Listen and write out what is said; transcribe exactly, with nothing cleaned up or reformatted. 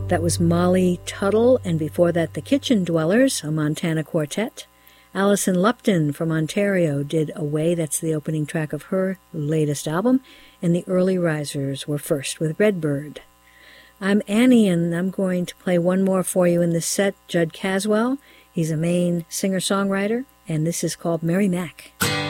That was Molly Tuttle, and before that, the Kitchen Dwellers, a Montana quartet. Alison Lupton from Ontario did Away, that's the opening track of her latest album, and the Early Risers were first with Redbird. I'm Annie, and I'm going to play one more for you in this set, Judd Caswell. He's a Maine singer-songwriter, and this is called Mary Mac.